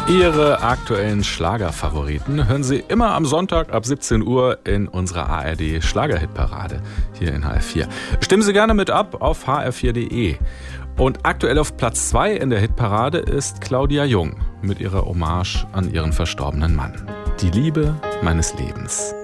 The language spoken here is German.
Ihre aktuellen Schlagerfavoriten hören Sie immer am Sonntag ab 17 Uhr in unserer ARD Schlagerhitparade hier in HR4. Stimmen Sie gerne mit ab auf hr4.de. Und aktuell auf Platz 2 in der Hitparade ist Claudia Jung mit ihrer Hommage an ihren verstorbenen Mann. Die Liebe meines Lebens.